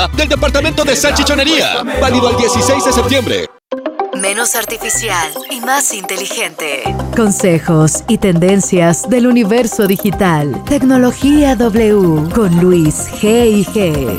del departamento de salchichonería. Válido al 16 de septiembre. Menos artificial y más inteligente. Consejos y tendencias del universo digital. Tecnología W con Luis G&G.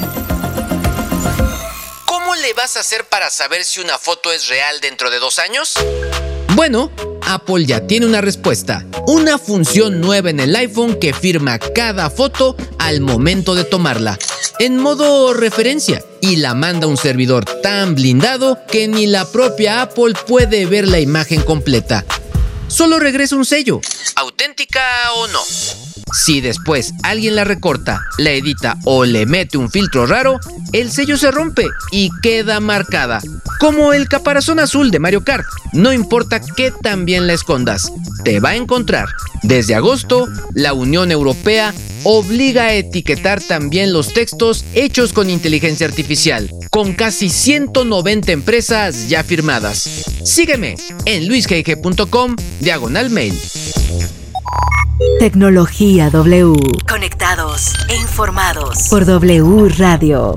¿Cómo le vas a hacer para saber si una foto es real dentro de 2 años? Bueno, Apple ya tiene una respuesta. Una función nueva en el iPhone que firma cada foto al momento de tomarla, en modo referencia, y la manda a un servidor tan blindado que ni la propia Apple puede ver la imagen completa. Solo regresa un sello, auténtica o no. Si después alguien la recorta, la edita o le mete un filtro raro, el sello se rompe y queda marcada, como el caparazón azul de Mario Kart. No importa qué tan bien la escondas, te va a encontrar. Desde agosto, la Unión Europea obliga a etiquetar también los textos hechos con inteligencia artificial, con casi 190 empresas ya firmadas. Sígueme en luisgg.com/mail. Tecnología W. Conectados e informados Por W Radio.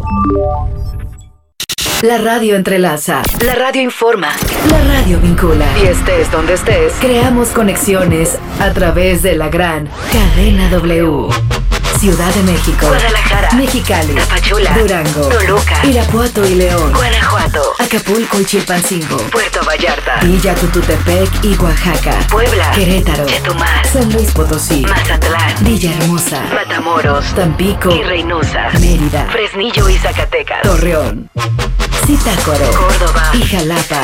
La radio entrelaza. La radio informa. La radio vincula. Y estés donde estés, Creamos conexiones a través de la gran cadena W. Ciudad de México, Guadalajara, Mexicali, Tapachula, Durango, Toluca, Irapuato y León, Guanajuato, Acapulco y Chilpancingo, Puerto Vallarta, Villa Tututepec y Oaxaca, Puebla, Querétaro, Chetumal, San Luis Potosí, Mazatlán, Villahermosa, Matamoros, Tampico y Reynosa, Mérida, Fresnillo y Zacatecas, Torreón, Zitácuaro, Córdoba y Jalapa.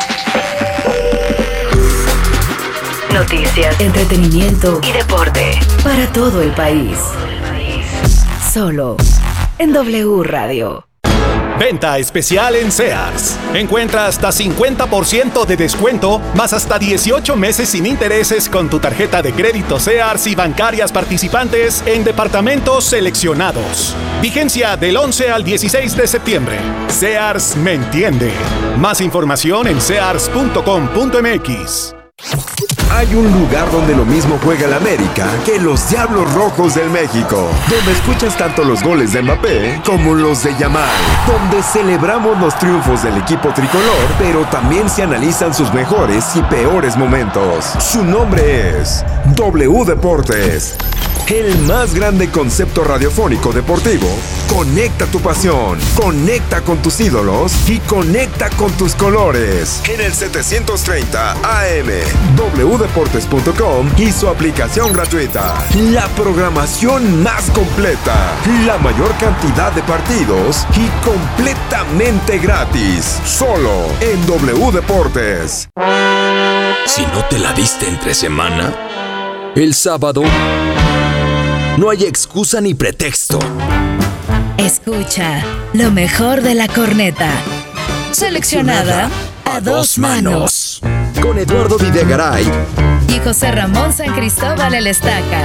Noticias, Entretenimiento y deporte para todo el país. Solo en W Radio. Venta especial en Sears. Encuentra hasta 50% de descuento, más hasta 18 meses sin intereses con tu tarjeta de crédito Sears y bancarias participantes en departamentos seleccionados. Vigencia del 11 al 16 de septiembre. Sears me entiende. Más información en sears.com.mx. Hay un lugar donde lo mismo juega el América que los Diablos Rojos del México, donde escuchas tanto los goles de Mbappé como los de Yamal, donde celebramos los triunfos del equipo tricolor, pero también se analizan sus mejores y peores momentos. Su nombre es W Deportes. El más grande concepto radiofónico deportivo. Conecta tu pasión, conecta con tus ídolos y conecta con tus colores. En el 730 AM, wdeportes.com y su aplicación gratuita. La programación más completa, la mayor cantidad de partidos y completamente gratis. Solo en W Deportes. Si no te la diste entre semana, el sábado no hay excusa ni pretexto. Escucha lo mejor de la corneta. Seleccionada a 2 manos. Con Eduardo Videgaray Y José Ramón San Cristóbal el Estaca.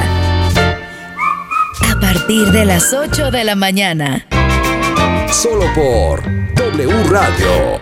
A partir de las 8 de la mañana. Solo por W Radio.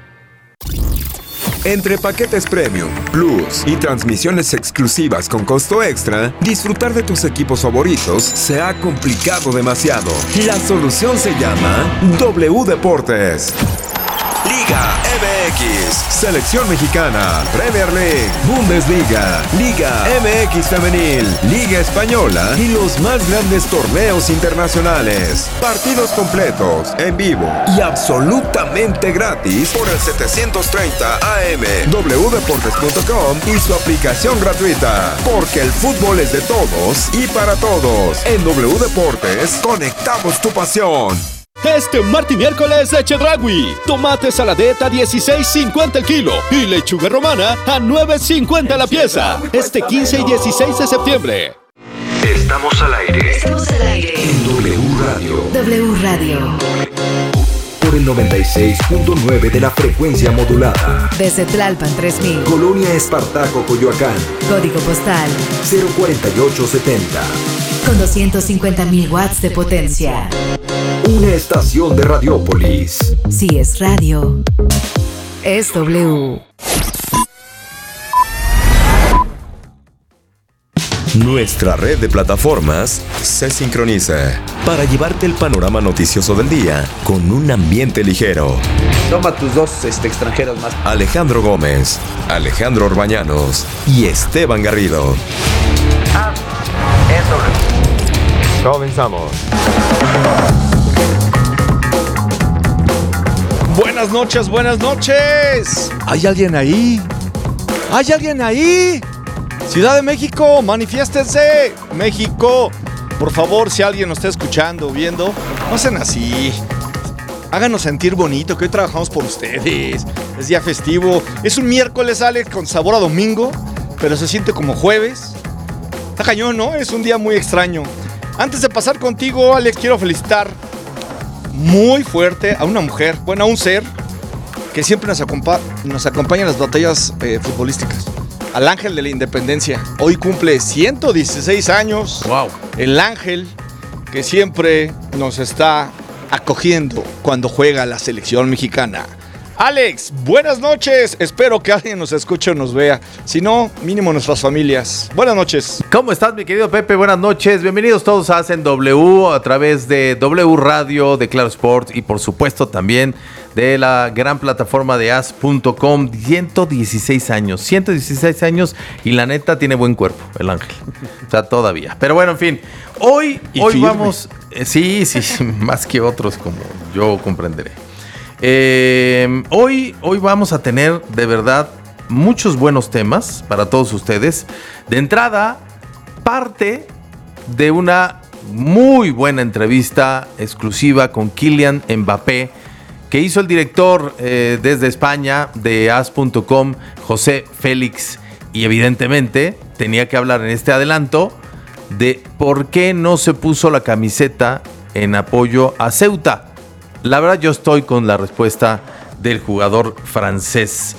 Entre paquetes Premium, Plus y transmisiones exclusivas con costo extra, disfrutar de tus equipos favoritos se ha complicado demasiado. La solución se llama W Deportes. Liga MX, Selección Mexicana, Premier League, Bundesliga, Liga MX Femenil, Liga Española y los más grandes torneos internacionales. Partidos completos, en vivo y absolutamente gratis por el 730 AM, wdeportes.com y su aplicación gratuita. Porque el fútbol es de todos y para todos. En W Deportes, conectamos tu pasión. Este martes y miércoles de Chedraui. Tomate saladeta 16.50 el kilo y lechuga romana a 9.50 la pieza. Este 15 y 16 de septiembre. Estamos al aire. Estamos al aire En W Radio. W Radio. Por el 96.9 de la frecuencia modulada. Desde Tlalpan 3000. Colonia Espartaco, Coyoacán. Código postal 04870. con 250.000 watts de potencia. Una estación de Radiópolis. Si es radio, es W. Nuestra red de plataformas se sincroniza para llevarte el panorama noticioso del día con un ambiente ligero. Toma tus dos extranjeros más. Alejandro Gómez, Alejandro Orbañanos y Esteban Garrido. Comenzamos. Buenas noches, buenas noches. ¿Hay alguien ahí? ¿Hay alguien ahí? Ciudad de México, manifiéstense. México, por favor, si alguien nos está escuchando o viendo, no sean así. Háganos sentir bonito, que hoy trabajamos por ustedes. Es día festivo. Es un miércoles, Alex, con sabor a domingo, pero se siente como jueves. Está cañón, ¿no? Es un día muy extraño. Antes de pasar contigo, Alex, quiero felicitar muy fuerte a una mujer, bueno, a un ser que siempre nos acompaña en las batallas futbolísticas. Al Ángel de la Independencia. Hoy cumple 116 años. Wow. El Ángel que siempre nos está acogiendo cuando juega la selección mexicana. Alex, buenas noches. Espero que alguien nos escuche o nos vea. Si no, mínimo nuestras familias. Buenas noches. ¿Cómo estás, mi querido Pepe? Buenas noches. Bienvenidos todos a Hacen W a través de W Radio, de Claro Sports y por supuesto también de la gran plataforma de as.com. 116 años y la neta tiene buen cuerpo, el Ángel. O sea, todavía. Pero bueno, en fin. Hoy vamos... Sí, más que otros, como yo comprenderé. Hoy vamos a tener de verdad muchos buenos temas para todos ustedes. De entrada, parte de una muy buena entrevista exclusiva con Kylian Mbappé que hizo el director desde España de as.com, José Félix, y evidentemente tenía que hablar en este adelanto de por qué no se puso la camiseta en apoyo a Ceuta. La verdad, yo estoy con la respuesta del jugador francés.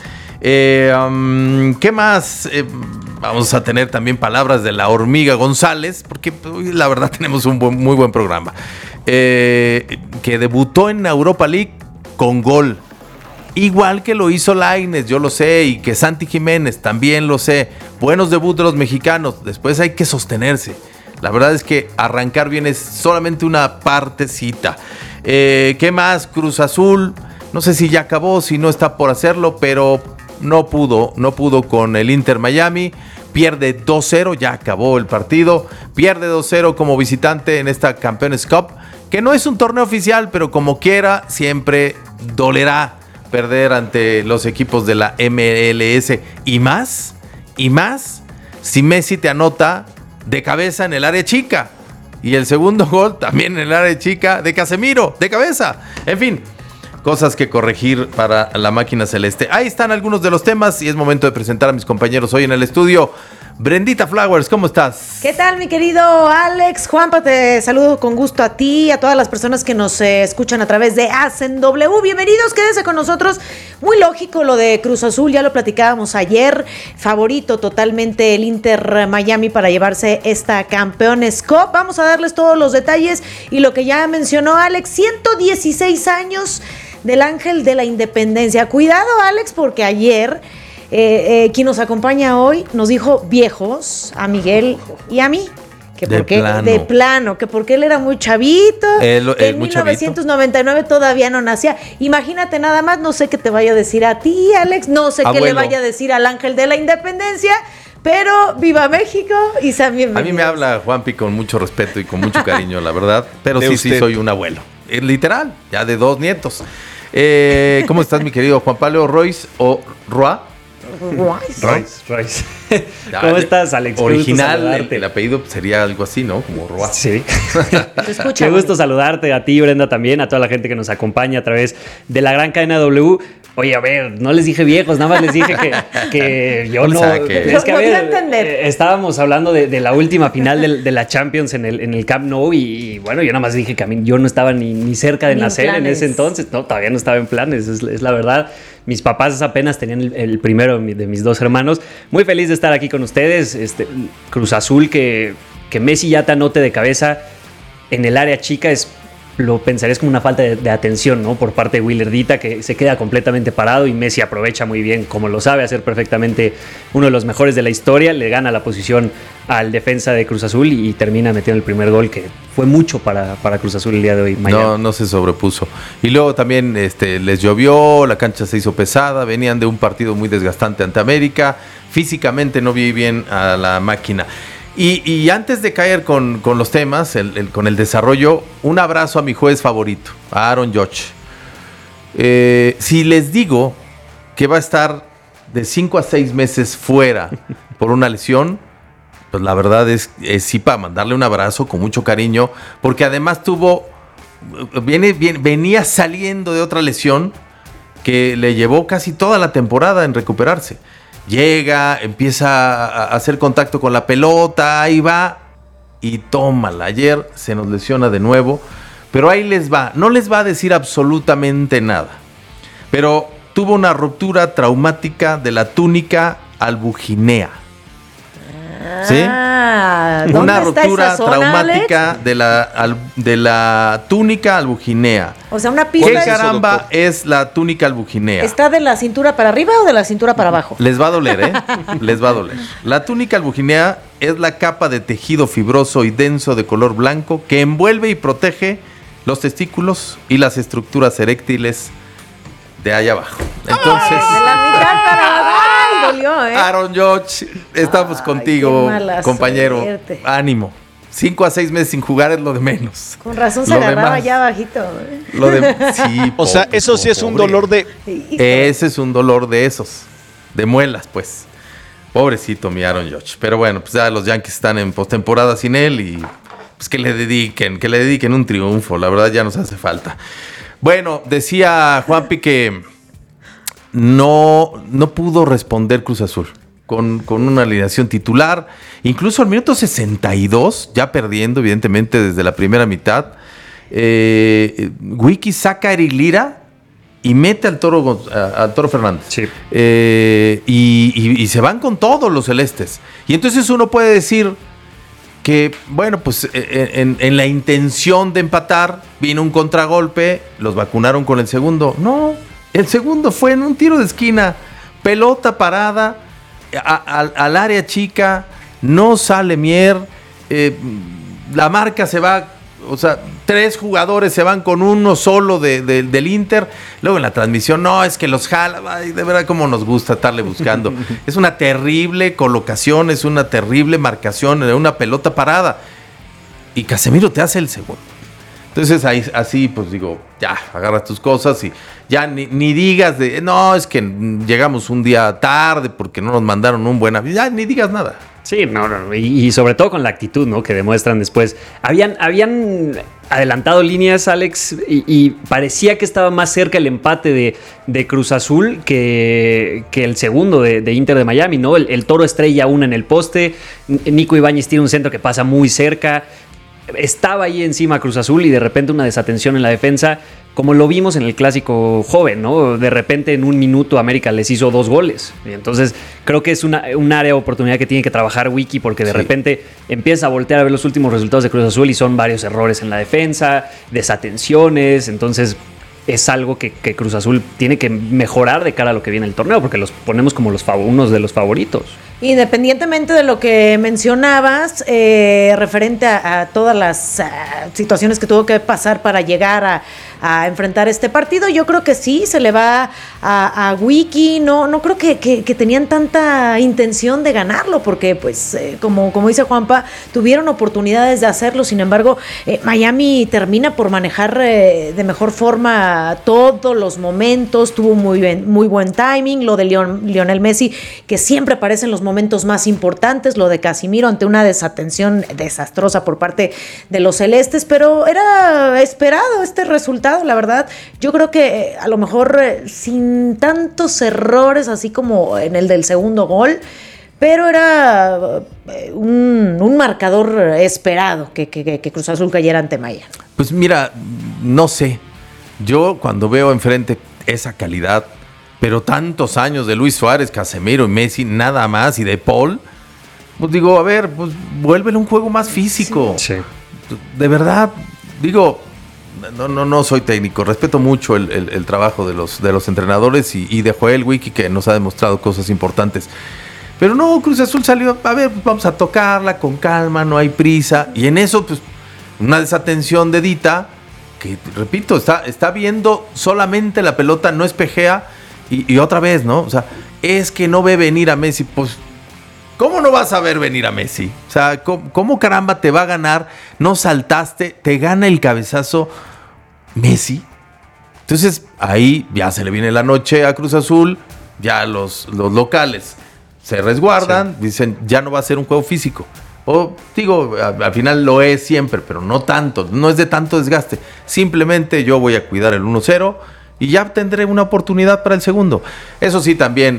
¿Qué más? Vamos a tener también palabras de la Hormiga González, porque la verdad tenemos un muy buen programa. Que debutó en Europa League con gol. Igual que lo hizo Lainez, yo lo sé, y que Santi Jiménez, también lo sé. Buenos debuts de los mexicanos. Después hay que sostenerse. La verdad es que arrancar bien es solamente una partecita. ¿Qué más? Cruz Azul, no sé si ya acabó, si no está por hacerlo, pero no pudo con el Inter Miami. Pierde 2-0, ya acabó el partido. Pierde 2-0 como visitante en esta Campeones Cup, que no es un torneo oficial, pero como quiera, siempre dolerá perder ante los equipos de la MLS. Y más, si Messi te anota de cabeza en el área chica. Y el segundo gol también en el área chica de Casemiro, de cabeza. En fin, cosas que corregir para la máquina celeste. Ahí están algunos de los temas y es momento de presentar a mis compañeros hoy en el estudio. Brendita Flowers, ¿cómo estás? ¿Qué tal, mi querido Alex? Juanpa, te saludo con gusto a ti y a todas las personas que nos escuchan a través de Hacen W. Bienvenidos, quédense con nosotros. Muy lógico lo de Cruz Azul, ya lo platicábamos ayer. Favorito totalmente el Inter Miami para llevarse esta Campeones Cup. Vamos a darles todos los detalles y lo que ya mencionó Alex, 116 años del Ángel de la Independencia. Cuidado, Alex, porque ayer... quien nos acompaña hoy nos dijo viejos a Miguel y a mí. Que porque de plano, que porque él era muy chavito, que en 1999 todavía no nacía. Imagínate nada más, no sé qué te vaya a decir a ti, Alex, no sé qué le vaya a decir al Ángel de la Independencia, pero viva México y sean bienvenidos. A mí me habla Juanpi con mucho respeto y con mucho cariño, la verdad, pero sí soy un abuelo, literal, ya de 2 nietos. ¿Cómo estás, mi querido Juan Pablo Royce o Roa? Royce. ¿Cómo estás, Alex? Original, el apellido sería algo así, ¿no? Como Roa. Sí. Qué gusto saludarte, a ti, Brenda, también, a toda la gente que nos acompaña a través de la gran cadena W. Oye, a ver, no les dije viejos, nada más les dije que yo no... Es que, a ver, estábamos hablando de la última final de la Champions en el Camp Nou y bueno, yo nada más dije que yo no estaba ni cerca de nacer en ese entonces. No, todavía no estaba en planes, es la verdad. Mis papás apenas tenían el primero de mis 2 hermanos. Muy feliz de estar aquí con ustedes. Cruz Azul, que Messi ya te anote de cabeza en el área chica es lo pensarías como una falta de atención, ¿no? Por parte de Willardita, que se queda completamente parado y Messi aprovecha muy bien, como lo sabe hacer perfectamente, uno de los mejores de la historia, le gana la posición al defensa de Cruz Azul y termina metiendo el primer gol, que fue mucho para Cruz Azul el día de hoy. No se sobrepuso. Y luego también les llovió, la cancha se hizo pesada, venían de un partido muy desgastante ante América, físicamente no vi bien a la máquina. Y antes de caer con los temas, con el desarrollo, un abrazo a mi juez favorito, a Aaron Judge. Si les digo que va a estar de 5 a 6 meses fuera por una lesión, pues la verdad es sí para mandarle un abrazo con mucho cariño, porque además venía saliendo de otra lesión que le llevó casi toda la temporada en recuperarse. Llega, empieza a hacer contacto con la pelota, ahí va y tómala. Ayer se nos lesiona de nuevo, pero ahí les va. No les va a decir absolutamente nada, pero tuvo una ruptura traumática de la túnica albuginea. ¿Sí? Una ruptura traumática, Alex, de la túnica albuginea. O sea, una pista. ¿Qué caramba es la túnica albuginea? ¿Está de la cintura para arriba o de la cintura para abajo? Les va a doler, ¿eh? Les va a doler. La túnica albuginea es la capa de tejido fibroso y denso de color blanco que envuelve y protege los testículos y las estructuras eréctiles de allá abajo. Entonces, de la mitad para abajo. Dolió, ¿eh? Aaron Judge, estamos contigo, compañero. Suerte. Ánimo. 5 a 6 meses sin jugar es lo de menos. Con razón se agarraba ya bajito. Sí, o sea, eso sí es un dolor de... Ese es un dolor de esos, de muelas, pues. Pobrecito mi Aaron Judge. Pero bueno, pues ya los Yankees están en postemporada sin él y pues que le dediquen un triunfo. La verdad ya nos hace falta. Bueno, decía Juanpi que no pudo responder Cruz Azul con una alineación titular. Incluso al minuto 62, ya perdiendo evidentemente desde la primera mitad, Wiki saca a Eric Lira y mete al Toro Fernández. Sí. Y se van con todos los celestes. Y entonces uno puede decir que, bueno, pues en la intención de empatar vino un contragolpe, los vacunaron con el segundo. No, el segundo fue en un tiro de esquina, pelota parada al área chica, no sale Mier, la marca se va, o sea, 3 jugadores se van con uno solo del Inter. Luego en la transmisión, no, es que los jala. Ay, de verdad cómo nos gusta estarle buscando. Es una terrible colocación, es una terrible marcación de una pelota parada. Y Casemiro te hace el segundo. Entonces ahí, así pues digo, ya, agarras tus cosas y ya ni digas de, no, es que llegamos un día tarde porque no nos mandaron un buen avión. Ya ni digas nada. Sí, no. Y sobre todo con la actitud, ¿no? Que demuestran después. Habían adelantado líneas, Alex, y parecía que estaba más cerca el empate de Cruz Azul que el segundo de Inter de Miami, ¿no? El Toro estrella una en el poste. Nico Ibáñez tiene un centro que pasa muy cerca. Estaba ahí encima Cruz Azul y de repente una desatención en la defensa, como lo vimos en el clásico joven, ¿no? De repente en un minuto América les hizo 2 goles. Y entonces creo que es un área de oportunidad que tiene que trabajar Wiki, porque de repente empieza a voltear a ver los últimos resultados de Cruz Azul y son varios errores en la defensa, desatenciones. Entonces es algo que Cruz Azul tiene que mejorar de cara a lo que viene el torneo, porque los ponemos como unos de los favoritos. Independientemente de lo que mencionabas, referente a todas las situaciones que tuvo que pasar para llegar a enfrentar este partido, yo creo que sí, se le va a Wiki. No creo que tenían tanta intención de ganarlo, porque pues como dice Juanpa, tuvieron oportunidades de hacerlo. Sin embargo, Miami termina por manejar de mejor forma todos los momentos, tuvo muy buen timing, lo de Lionel Messi, que siempre aparece en los momentos más importantes, lo de Casemiro ante una desatención desastrosa por parte de los celestes, pero era esperado este resultado, la verdad. Yo creo que a lo mejor sin tantos errores así como en el del segundo gol, pero era un marcador esperado que Cruz Azul cayera ante Miami. Pues mira, no sé, yo cuando veo enfrente esa calidad, pero tantos años de Luis Suárez, Casemiro y Messi, nada más, y de Paul, pues digo, a ver, pues vuélvele un juego más físico. Sí. De verdad, digo, no soy técnico, respeto mucho el trabajo de los entrenadores y de Joel Wiki, que nos ha demostrado cosas importantes. Pero no, Cruz Azul salió, a ver, pues vamos a tocarla con calma, no hay prisa. Y en eso, pues, una desatención de Dita, que, repito, está viendo solamente la pelota, no espejea. Y otra vez, ¿no? O sea, es que no ve venir a Messi. Pues, ¿cómo no vas a ver venir a Messi? O sea, ¿cómo caramba te va a ganar? No saltaste, te gana el cabezazo Messi. Entonces, ahí ya se le viene la noche a Cruz Azul, ya los locales se resguardan, dicen, ya no va a ser un juego físico. O digo, al final lo es siempre, pero no tanto, no es de tanto desgaste. Simplemente yo voy a cuidar el 1-0 y ya tendré una oportunidad para el segundo. Eso sí,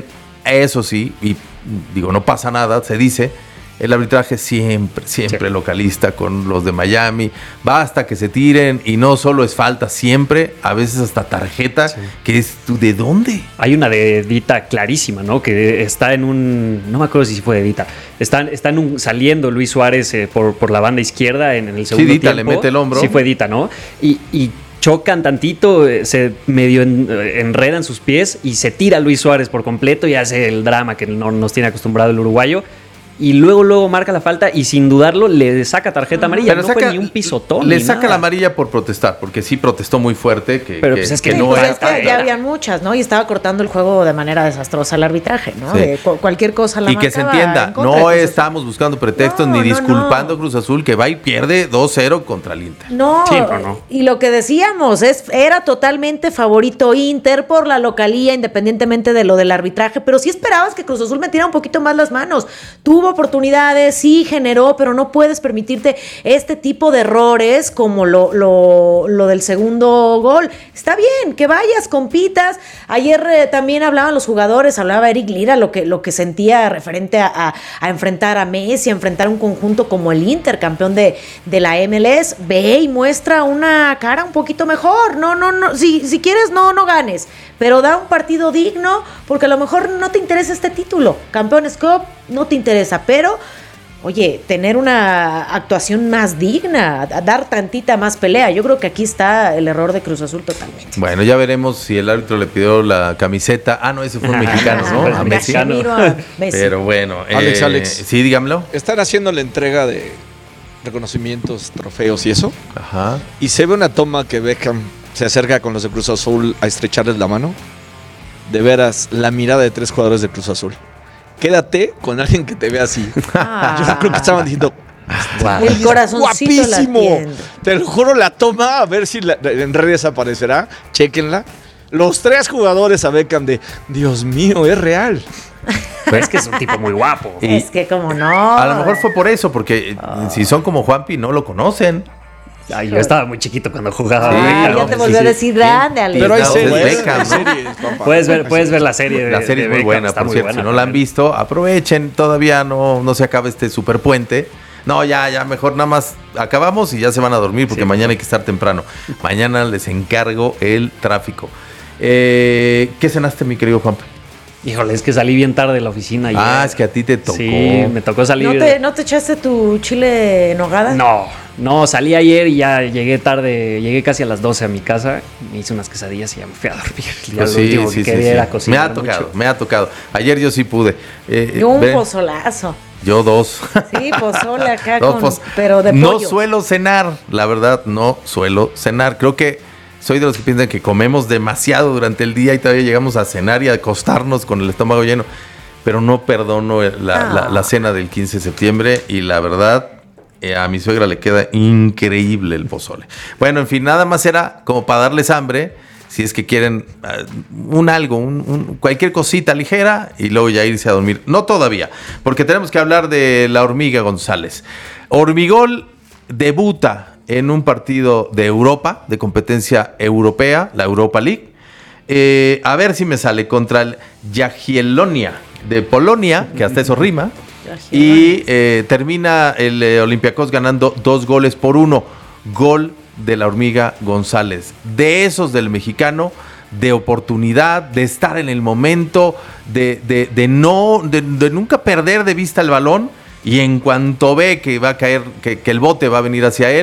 y digo, no pasa nada, se dice, el arbitraje siempre localista con los de Miami. Basta que se tiren y no solo es falta, siempre, a veces hasta tarjeta, que es ¿de dónde? Hay una de Dita clarísima, ¿no? Que está en un, no me acuerdo si fue de Dita, está saliendo Luis Suárez por la banda izquierda en el segundo Dita tiempo. le mete el hombro. Sí fue Dita, ¿no? Y chocan tantito, se medio enredan sus pies y se tira Luis Suárez por completo y hace el drama que no nos tiene acostumbrado el uruguayo. Y luego marca la falta y sin dudarlo le saca tarjeta amarilla. Pero no fue ni un pisotón. Le saca la amarilla por protestar, porque sí protestó muy fuerte. Pero pues es que no era. Ya habían muchas, ¿no? Y estaba cortando el juego de manera desastrosa el arbitraje, ¿no? Sí. De cualquier cosa la marcaba. Y que se entienda, no estamos buscando pretextos ni disculpando a Cruz Azul, que va y pierde 2-0 contra el Inter. No, y lo que decíamos, era totalmente favorito Inter por la localía, independientemente de lo del arbitraje, pero sí esperabas que Cruz Azul metiera un poquito más las manos. Tuvo oportunidades, sí generó, pero no puedes permitirte este tipo de errores como lo del segundo gol. Está bien, que vayas, compitas. Ayer también hablaban los jugadores, hablaba Eric Lira, lo que sentía referente a enfrentar a Messi, a enfrentar un conjunto como el Inter, campeón de la MLS. Ve y muestra una cara un poquito mejor. No, si quieres, no ganes, pero da un partido digno, porque a lo mejor no te interesa este título. Campeones Cup no te interesa, pero oye, tener una actuación más digna, dar tantita más pelea. Yo creo que aquí está el error de Cruz Azul totalmente. Bueno, ya veremos si el árbitro le pidió la camiseta. No, ese fue un mexicano, ¿no? A Messi. Pero bueno, Alex. Sí, dígamelo. Están haciendo la entrega de reconocimientos, trofeos y eso. Ajá. Y se ve una toma que Beckham se acerca con los de Cruz Azul a estrecharles la mano. De veras, la mirada de 3 jugadores de Cruz Azul. Quédate con alguien que te vea así. Yo creo que estaban diciendo, el corazoncito guapísimo. Te lo juro, la toma, a ver si en redes aparecerá. Chéquenla. Los 3 jugadores a Beckham de, Dios mío, es real. Pues es que es un tipo muy guapo. Es que como no. A lo mejor fue por eso, porque si son como Juanpi, no lo conocen. Ay, yo estaba muy chiquito cuando jugaba. Ya te volvió a decir grande, Alex. Pero hay series, ¿no? Puedes ver la serie. La serie es muy buena, por cierto. Si no la han visto, aprovechen. Todavía no se acaba este super puente. No, ya mejor nada más acabamos y ya se van a dormir, porque mañana hay que estar temprano. Mañana les encargo el tráfico. ¿Qué cenaste, mi querido Juan? Híjole, es que salí bien tarde de la oficina ayer. Es que a ti te tocó. Sí, me tocó salir. ¿No te echaste tu chile en nogada? No, salí ayer y ya llegué tarde, llegué casi a las 12 a mi casa, me hice unas quesadillas y ya me fui a dormir. Ya pues lo último que quería era cocinar. Me ha tocado. Ayer yo sí pude. Un pozolazo. Yo 2. Sí, pozole acá pero de pollo. No suelo cenar, la verdad, no suelo cenar. Creo que soy de los que piensan que comemos demasiado durante el día y todavía llegamos a cenar y a acostarnos con el estómago lleno. Pero no perdono la cena del 15 de septiembre y la verdad, a mi suegra le queda increíble el pozole. Bueno, en fin, nada más era como para darles hambre, si es que quieren cualquier cosita ligera y luego ya irse a dormir. No todavía, porque tenemos que hablar de la Hormiga González. Hormigol debuta en un partido de Europa, de competencia europea, la Europa League. A ver si me sale contra el Jagiellonia de Polonia, que hasta eso rima. Y termina el Olympiacos ganando 2-1. Gol de la Hormiga González. De esos del mexicano, de oportunidad, de estar en el momento, de nunca perder de vista el balón. Y en cuanto ve que va a caer, que el bote va a venir hacia él,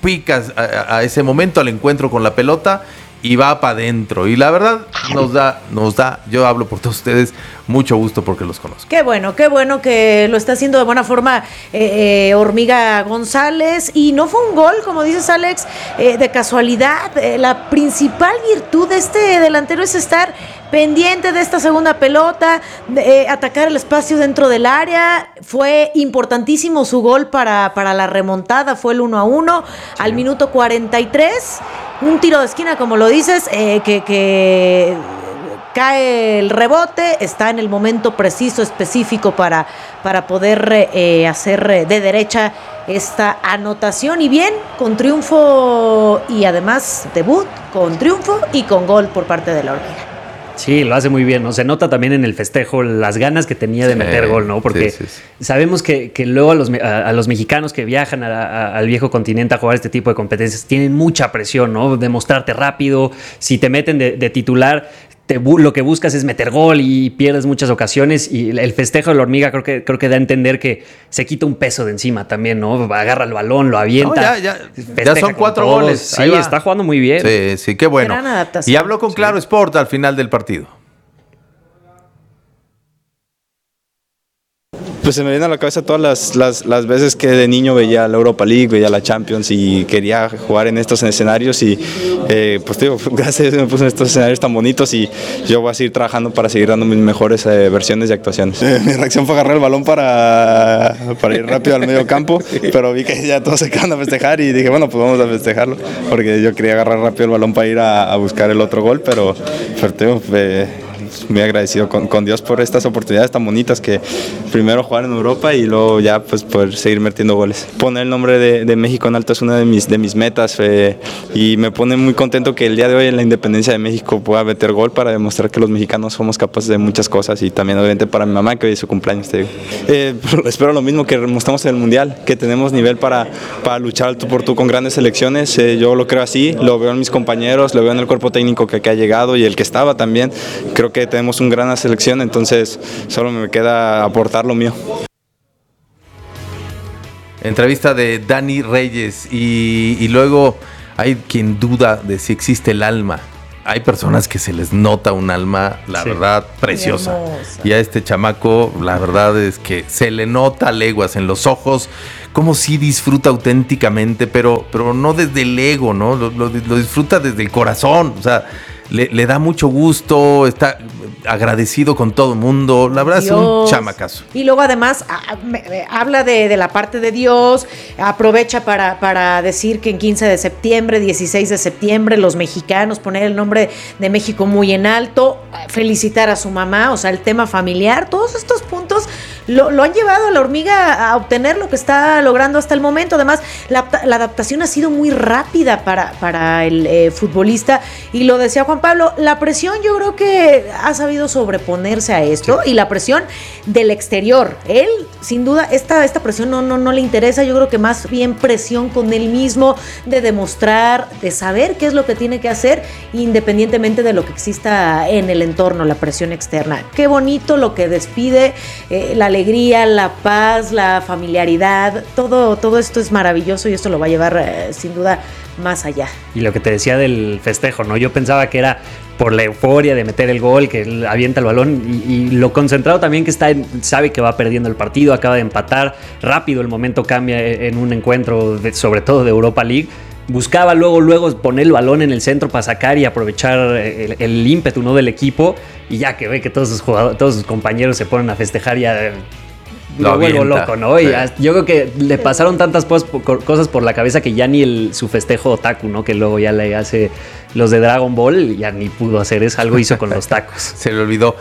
pica a ese momento, al encuentro con la pelota y va para adentro. Y la verdad nos da, yo hablo por todos ustedes, mucho gusto porque los conozco. Qué bueno que lo está haciendo de buena forma Hormiga González. Y no fue un gol, como dices, Alex, de casualidad. La principal virtud de este delantero es estar pendiente de esta segunda pelota, atacar el espacio dentro del área. Fue importantísimo su gol para la remontada, fue el 1-1 al minuto 43. Un tiro de esquina, como lo dices, que cae el rebote, está en el momento preciso, específico para poder hacer de derecha esta anotación. Y bien, con triunfo y además debut, con triunfo y con gol por parte de la Hormiga. Sí, lo hace muy bien, ¿no? Se nota también en el festejo las ganas que tenía de meter gol, ¿no? Porque sabemos que luego a los mexicanos que viajan al viejo continente a jugar este tipo de competencias tienen mucha presión, ¿no? Demostrarte rápido, si te meten de titular, lo que buscas es meter gol y pierdes muchas ocasiones. Y el festejo de la Hormiga creo que da a entender que se quita un peso de encima también, ¿no? Agarra el balón, lo avienta. Ya son 4 goles. Sí, está jugando muy bien. Sí, qué bueno. Y habló con Claro Sport al final del partido. Pues se me viene a la cabeza todas las veces que de niño veía la Europa League, veía la Champions y quería jugar en estos escenarios y pues te digo, gracias a Dios me puse en estos escenarios tan bonitos y yo voy a seguir trabajando para seguir dando mis mejores versiones y actuaciones. Mi reacción fue agarrar el balón para ir rápido al medio campo, pero vi que ya todos se quedan a festejar y dije, bueno, pues vamos a festejarlo, porque yo quería agarrar rápido el balón para ir a buscar el otro gol, pero te digo, muy agradecido con Dios por estas oportunidades tan bonitas, que primero jugar en Europa y luego ya pues poder seguir metiendo goles. Poner el nombre de México en alto es una de mis metas y me pone muy contento que el día de hoy en la independencia de México pueda meter gol para demostrar que los mexicanos somos capaces de muchas cosas, y también obviamente para mi mamá, que hoy es su cumpleaños, te digo. Espero lo mismo que mostramos en el Mundial, que tenemos nivel para luchar al tú por tú con grandes selecciones. Yo lo creo así, lo veo en mis compañeros, lo veo en el cuerpo técnico que ha llegado y el que estaba también. Creo que tenemos una gran selección, entonces solo me queda aportar lo mío. Entrevista de Dani Reyes y luego hay quien duda de si existe el alma. Hay personas que se les nota un alma, la verdad, preciosa. Y a este chamaco, la verdad es que se le nota leguas en los ojos, como si disfruta auténticamente, pero no desde el ego, ¿no? Lo disfruta desde el corazón, o sea, le da mucho gusto, está agradecido con todo el mundo, la verdad es un chamacazo. Y luego además habla de la parte de Dios, aprovecha para decir que en 15 de septiembre, 16 de septiembre, los mexicanos, poner el nombre de México muy en alto, felicitar a su mamá, o sea, el tema familiar, todos estos puntos lo han llevado a la Hormiga a obtener lo que está logrando hasta el momento. Además, la adaptación ha sido muy rápida para el futbolista, y lo decía Juan Pablo, la presión yo creo que ha sabido sobreponerse a esto, y la presión del exterior. Él, sin duda, esta presión no le interesa. Yo creo que más bien presión con él mismo, de demostrar, de saber qué es lo que tiene que hacer, independientemente de lo que exista en el entorno, la presión externa. Qué bonito lo que despide, la alegría, la paz, la familiaridad, todo esto es maravilloso, y esto lo va a llevar sin duda más allá. Y lo que te decía del festejo, ¿no? Yo pensaba que era por la euforia de meter el gol, que él avienta el balón, y lo concentrado también que está, sabe que va perdiendo el partido, acaba de empatar, rápido el momento cambia en un encuentro sobre todo de Europa League. Buscaba luego poner el balón en el centro para sacar y aprovechar el ímpetu, ¿no?, del equipo, y ya que ve que todos sus compañeros se ponen a festejar, ya lo vuelvo loco, ¿no? Y yo creo que le pasaron tantas cosas por la cabeza que ya ni su festejo otaku, ¿no?, que luego ya le hace los de Dragon Ball, ya ni pudo hacer eso, algo hizo con los tacos. Se le olvidó.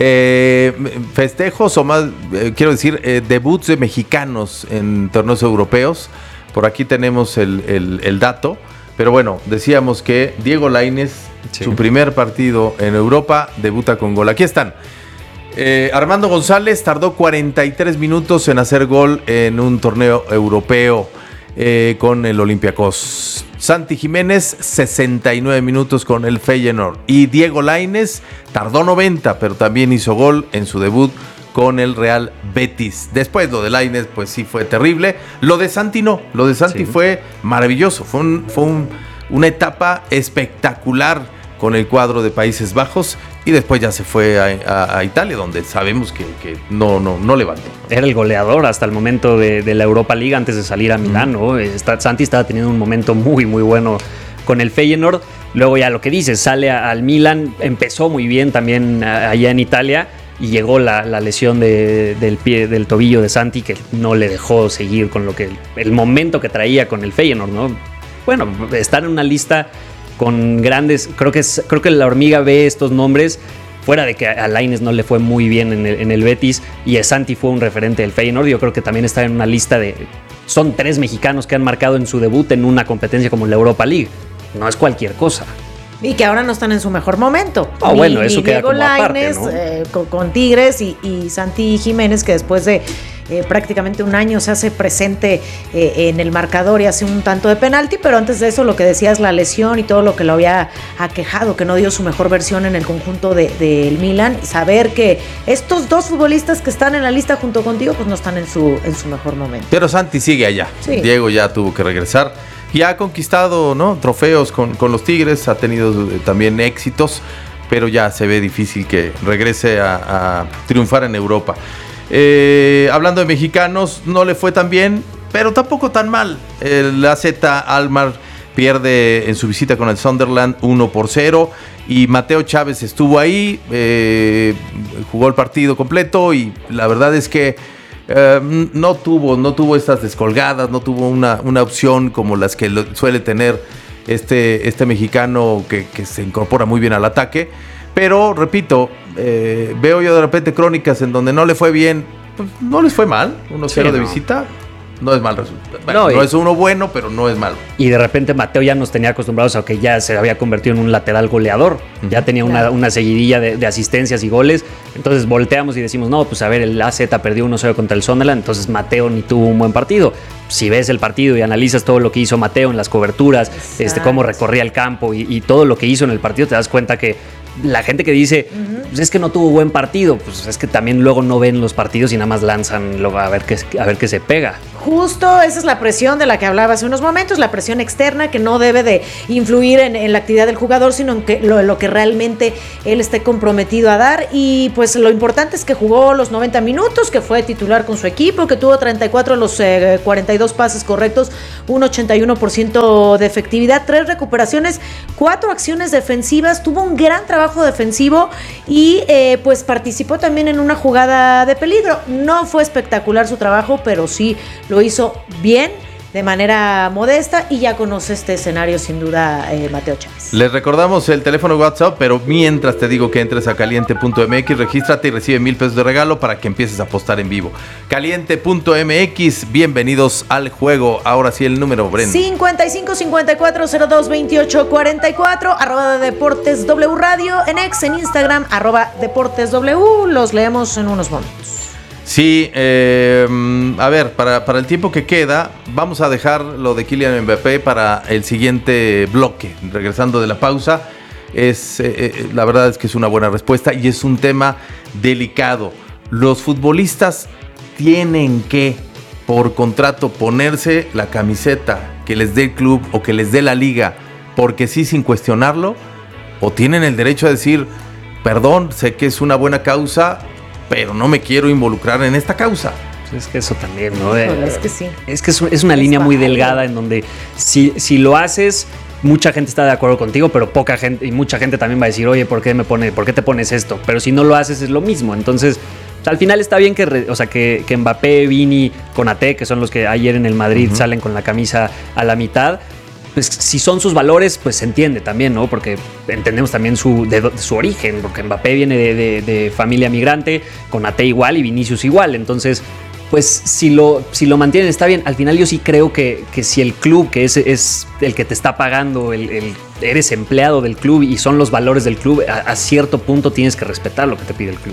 Festejos o más, quiero decir, debuts de mexicanos en torneos europeos. Por aquí tenemos el dato, pero bueno, decíamos que Diego Lainez, su primer partido en Europa, debuta con gol. Aquí están. Armando González tardó 43 minutos en hacer gol en un torneo europeo con el Olympiacos. Santi Jiménez, 69 minutos con el Feyenoord. Y Diego Lainez tardó 90, pero también hizo gol en su debut con el Real Betis. Después lo de Lainez, pues sí fue terrible. Lo de Santi no, lo de Santi fue maravilloso, fue una etapa espectacular con el cuadro de Países Bajos y después ya se fue a Italia, donde sabemos que no levantó. Era el goleador hasta el momento de la Europa League antes de salir a Milán, ¿no? Santi estaba teniendo un momento muy, muy bueno con el Feyenoord. Luego ya lo que dices, sale al Milan, empezó muy bien también allá en Italia y llegó la lesión del tobillo de Santi, que no le dejó seguir con el momento que traía con el Feyenoord, ¿no? Bueno, estar en una lista con grandes, creo que la hormiga ve estos nombres, fuera de que a Lainez no le fue muy bien en el Betis y Santi fue un referente del Feyenoord. Yo creo que también está en una lista son 3 mexicanos que han marcado en su debut en una competencia como la Europa League. No es cualquier cosa. Y que ahora no están en su mejor momento. Bueno, eso queda como Lainez, aparte, ¿no? Con Tigres y Santi Jiménez, que después de prácticamente un año se hace presente en el marcador y hace un tanto de penalti, pero antes de eso lo que decías, la lesión y todo lo que lo había aquejado, que no dio su mejor versión en el conjunto del Milan, y saber que estos 2 futbolistas que están en la lista junto contigo pues no están en su mejor momento. Pero Santi sigue allá, sí. Diego ya tuvo que regresar y ha conquistado, ¿no?, trofeos con los Tigres, ha tenido también éxitos, pero ya se ve difícil que regrese a triunfar en Europa. Hablando de mexicanos, no le fue tan bien, pero tampoco tan mal. El AZ Alkmaar pierde en su visita con el Sunderland 1-0 y Mateo Chávez estuvo ahí, jugó el partido completo y la verdad es que no tuvo estas descolgadas, no tuvo una opción como las que suele tener este mexicano que se incorpora muy bien al ataque. Pero, repito, veo yo de repente crónicas en donde no le fue bien, pues no les fue mal, 1-0 de visita, no es mal resultado. Bueno, no es uno bueno, pero no es malo. Y de repente Mateo ya nos tenía acostumbrados a que ya se había convertido en un lateral goleador, ya tenía una seguidilla de asistencias y goles, entonces volteamos y decimos, no, pues a ver, el AZ perdió 1-0 contra el Sunderland, entonces Mateo ni tuvo un buen partido. Si ves el partido y analizas todo lo que hizo Mateo en las coberturas, cómo recorría el campo y todo lo que hizo en el partido, te das cuenta que la gente que dice, pues es que no tuvo buen partido, pues es que también luego no ven los partidos y nada más lanzan luego a ver qué se pega. Justo esa es la presión de la que hablaba hace unos momentos, la presión externa que no debe de influir en la actividad del jugador, sino en que lo que realmente él esté comprometido a dar. Y pues lo importante es que jugó los 90 minutos, que fue titular con su equipo, que tuvo 34 de los 42 pases correctos, un 81% de efectividad, 3 recuperaciones, 4 acciones defensivas, tuvo un gran trabajo defensivo y pues participó también en una jugada de peligro. No fue espectacular su trabajo, pero sí lo hizo bien, de manera modesta, y ya conoce este escenario sin duda Mateo Chávez. Les recordamos el teléfono WhatsApp, pero mientras te digo que entres a caliente.mx, regístrate y recibe $1,000 de regalo para que empieces a apostar en vivo. Caliente.mx, bienvenidos al juego. Ahora sí el número, Brenda. 55-54-02-28-44, @Deportes W Radio, en X, en Instagram, @Deportes W. Los leemos en unos momentos. Sí, a ver, para el tiempo que queda, vamos a dejar lo de Kylian Mbappé para el siguiente bloque. Regresando de la pausa, la verdad es que es una buena respuesta y es un tema delicado. Los futbolistas tienen que, por contrato, ponerse la camiseta que les dé el club o que les dé la liga, porque sí, sin cuestionarlo, o tienen el derecho a decir, perdón, sé que es una buena causa, pero no me quiero involucrar en esta causa. Es que eso también, ¿no? Es que sí. Es que es una línea muy delgada en donde si lo haces, mucha gente está de acuerdo contigo, pero poca gente, y mucha gente también va a decir, oye, ¿por qué te pones esto? Pero si no lo haces es lo mismo. Entonces, al final está bien que Mbappé, Vini, Konaté, que son los que ayer en el Madrid salen con la camisa a la mitad, pues si son sus valores, pues se entiende también, ¿no? Porque entendemos también su origen, porque Mbappé viene de familia migrante, Konaté igual y Vinicius igual. Entonces, pues si lo mantienen está bien. Al final yo sí creo que si el club, que es el que te está pagando, eres empleado del club y son los valores del club, a cierto punto tienes que respetar lo que te pide el club.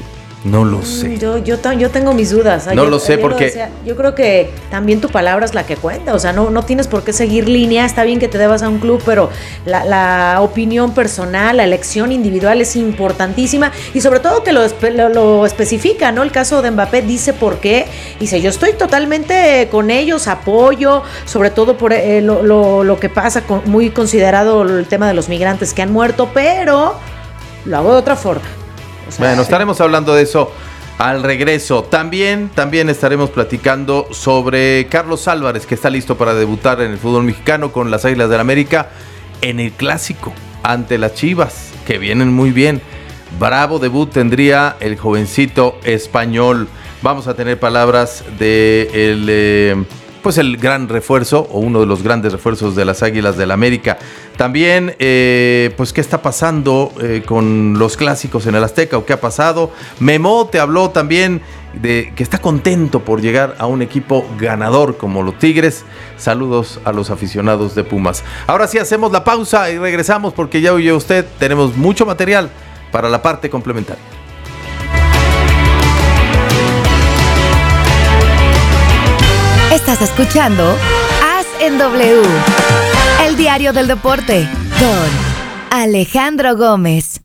No lo sé. Yo tengo mis dudas. No lo sé porque... Yo creo que también tu palabra es la que cuenta. O sea, no tienes por qué seguir línea. Está bien que te debas a un club, pero la opinión personal, la elección individual es importantísima. Y sobre todo que lo especifica, ¿no? El caso de Mbappé dice por qué. Dice, yo estoy totalmente con ellos, apoyo, sobre todo por lo que pasa, muy considerado el tema de los migrantes que han muerto, pero lo hago de otra forma. O sea, bueno, estaremos hablando de eso al regreso. También estaremos platicando sobre Carlos Álvarez, que está listo para debutar en el fútbol mexicano con las Águilas del América en el Clásico ante las Chivas, que vienen muy bien. Bravo debut tendría el jovencito español. Vamos a tener palabras de el gran refuerzo o uno de los grandes refuerzos de las Águilas del América. También, qué está pasando con los clásicos en el Azteca o qué ha pasado. Memo te habló también de que está contento por llegar a un equipo ganador como los Tigres. Saludos a los aficionados de Pumas. Ahora sí hacemos la pausa y regresamos porque ya oyó usted, tenemos mucho material para la parte complementaria. Estás escuchando As en W, el diario del deporte, con Alejandro Gómez.